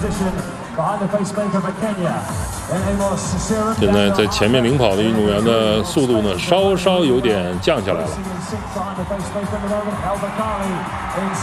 现在在前面领跑的运动员的速度呢，稍稍有点降下来了。